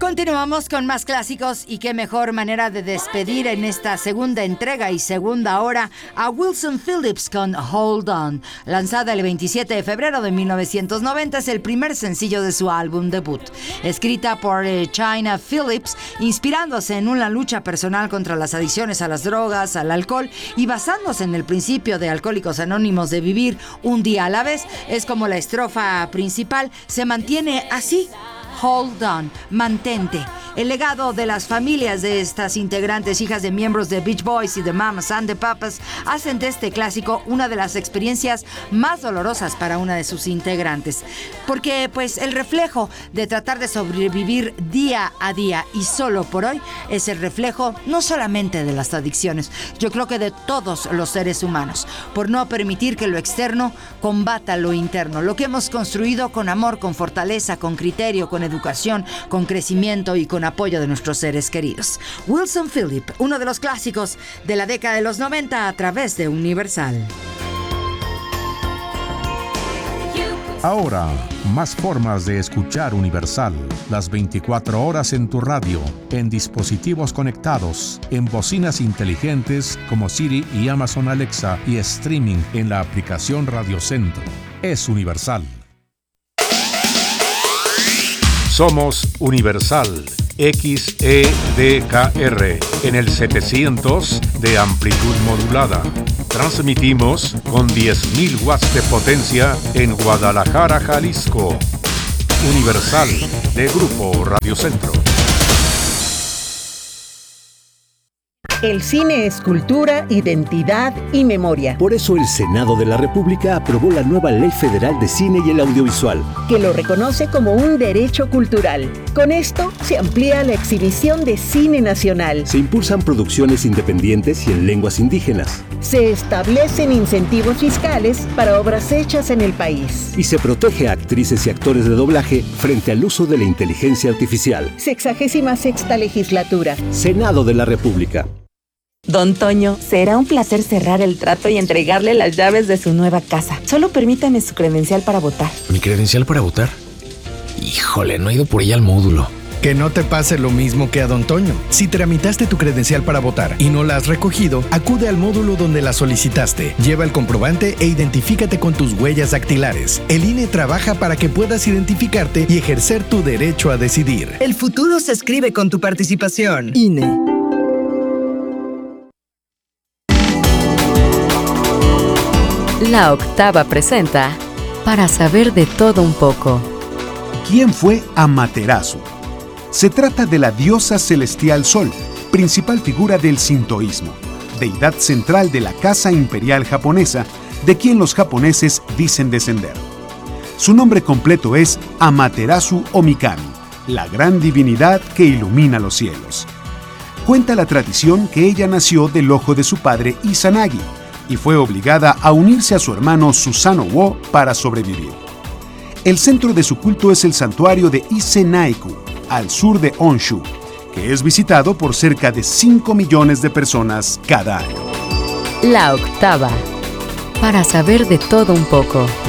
Continuamos con más clásicos y qué mejor manera de despedir en esta segunda entrega y segunda hora a Wilson Phillips con Hold On. Lanzada el 27 de febrero de 1990, es el primer sencillo de su álbum debut. Escrita por Chynna Phillips, inspirándose en una lucha personal contra las adicciones a las drogas, al alcohol y basándose en el principio de Alcohólicos Anónimos de vivir un día a la vez, es como la estrofa principal se mantiene así. Hold on, mantente. El legado de las familias de estas integrantes, hijas de miembros de Beach Boys y de Mamas and the Papas, hacen de este clásico una de las experiencias más dolorosas para una de sus integrantes. Porque, pues, el reflejo de tratar de sobrevivir día a día y solo por hoy es el reflejo no solamente de las adicciones, yo creo que de todos los seres humanos, por no permitir que lo externo combata lo interno, lo que hemos construido con amor, con fortaleza, con criterio, con educación, con crecimiento y con apoyo de nuestros seres queridos. Wilson Phillips, uno de los clásicos de la década de los 90 a través de Universal. Ahora, más formas de escuchar Universal. Las 24 horas en tu radio, en dispositivos conectados, en bocinas inteligentes como Siri y Amazon Alexa y streaming en la aplicación Radio Centro. Es Universal. Somos Universal XEDKR en el 700 de amplitud modulada. Transmitimos con 10.000 watts de potencia en Guadalajara, Jalisco. Universal de Grupo Radio Centro. El cine es cultura, identidad y memoria. Por eso el Senado de la República aprobó la nueva Ley Federal de Cine y el Audiovisual, que lo reconoce como un derecho cultural. Con esto se amplía la exhibición de cine nacional. Se impulsan producciones independientes y en lenguas indígenas. Se establecen incentivos fiscales para obras hechas en el país. Y se protege a actrices y actores de doblaje frente al uso de la inteligencia artificial. 66ª Legislatura. Senado de la República. Don Toño, será un placer cerrar el trato y entregarle las llaves de su nueva casa. Solo permítame su credencial para votar. ¿Mi credencial para votar? Híjole, no he ido por ella al módulo. Que no te pase lo mismo que a Don Toño. Si tramitaste tu credencial para votar y no la has recogido, acude al módulo donde la solicitaste. Lleva el comprobante e identifícate con tus huellas dactilares. El INE trabaja para que puedas identificarte y ejercer tu derecho a decidir. El futuro se escribe con tu participación. INE. La Octava presenta Para saber de todo un poco. ¿Quién fue Amaterasu? Se trata de la diosa celestial Sol, principal figura del sintoísmo, deidad central de la casa imperial japonesa, de quien los japoneses dicen descender. Su nombre completo es Amaterasu Omikami, la gran divinidad que ilumina los cielos. Cuenta la tradición que ella nació del ojo de su padre Izanagi, y fue obligada a unirse a su hermano Susanoo para sobrevivir. El centro de su culto es el santuario de Ise-Naiku, al sur de Honshu, que es visitado por cerca de 5 millones de personas cada año. La Octava. Para saber de todo un poco.